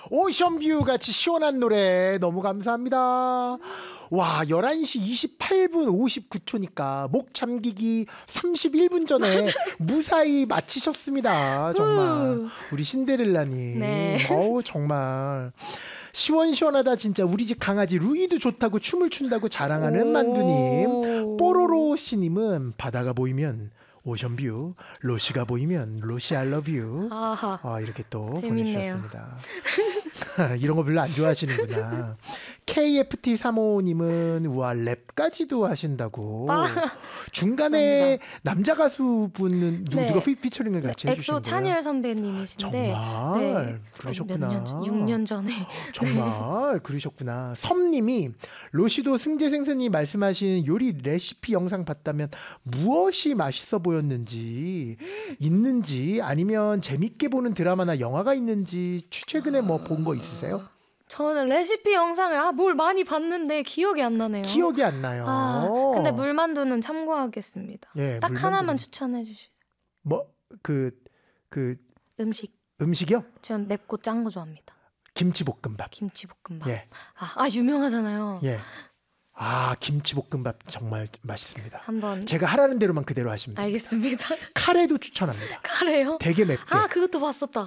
오션뷰 같이 시원한 노래 너무 감사합니다. 와, 11시 28분 59초니까 목 잠기기 31분 전에 무사히 마치셨습니다. 정말 우리 신데렐라님. 네. 어우, 정말 시원시원하다. 진짜 우리 집 강아지 루이도 좋다고 춤을 춘다고 자랑하는 만두님. 뽀로로씨님은 바다가 보이면 오션뷰, 로시가 보이면 로시 I love you. 아하. 이렇게 또 재밌네요. 보내주셨습니다. 이런 거 별로 안 좋아하시는구나. KFT35님은 우와, 랩까지도 하신다고. 중간에 남자 가수분은 누가 피처링을 같이 해주신 거예요? 엑소 찬열 선배님이신데. 정말 네. 그러셨구나. 6년 전에. 정말 그러셨구나. 섬님이 로시도 승재생선이 말씀하신 요리 레시피 영상 봤다면 무엇이 맛있어 보였는지, 있는지, 아니면 재밌게 보는 드라마나 영화가 있는지 최근에 뭐 본 거 있으세요? 저는 레시피 영상을 뭘 많이 봤는데 기억이 안 나네요. 기억이 안 나요. 근데 물만두는 참고하겠습니다. 예, 딱 물만두는- 하나만 추천해 주시죠. 뭐 음식. 음식이요? 전 맵고 짠 거 좋아합니다. 김치볶음밥. 김치볶음밥. 예. 유명하잖아요. 예. 김치볶음밥 정말 맛있습니다. 한번 제가 하라는 대로만 그대로 하십니다. 알겠습니다. 카레도 추천합니다. 카레요? 되게 맵게. 그것도 봤었다.